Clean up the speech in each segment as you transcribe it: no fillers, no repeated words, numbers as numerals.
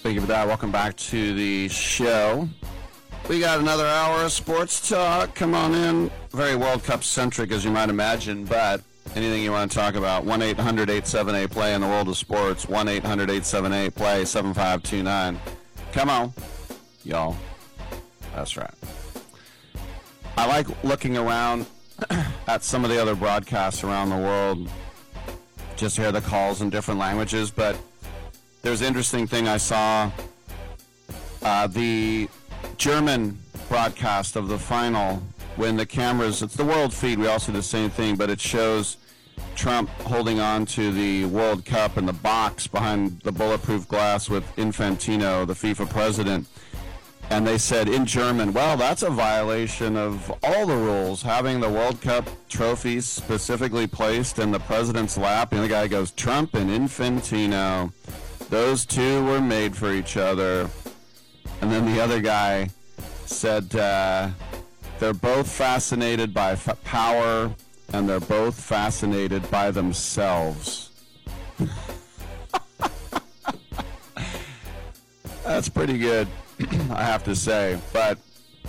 Thank you for that. Welcome back to the show. We got another hour of sports talk. Come on in. Very World Cup centric, as you might imagine, but anything you want to talk about, 1-800-878-PLAY in the world of sports, 1-800-878-PLAY, 7529. Come on, y'all. That's right. I like looking around at some of the other broadcasts around the world, just hear the calls in different languages, but there's an interesting thing I saw. The German broadcast of the final, when the cameras, it's the world feed, we also do the same thing, but it shows Trump holding on to the World Cup in the box behind the bulletproof glass with Infantino, the FIFA president. And they said in German, well, that's a violation of all the rules, having the World Cup trophies specifically placed in the president's lap. And the guy goes, Trump and Infantino, those two were made for each other. And then the other guy said they're both fascinated by power and they're both fascinated by themselves. That's pretty good, I have to say. But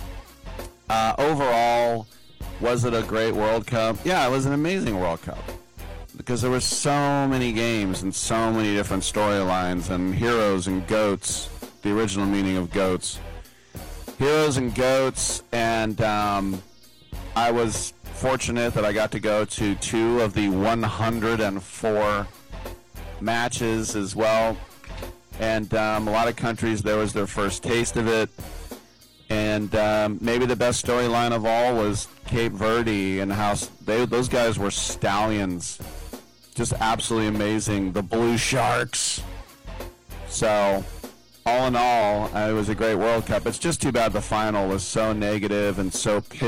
overall, was it a great World Cup? Yeah, it was an amazing World Cup because there were so many games and so many different storylines and heroes and goats, the original meaning of goats. Heroes and goats, and I was fortunate that I got to go to 2 of the 104 matches as well. And a lot of countries, there was their first taste of it. And maybe the best storyline of all was Cape Verde and how those guys were stallions. Just absolutely amazing. The Blue Sharks. So, all in all, it was a great World Cup. It's just too bad the final was so negative and so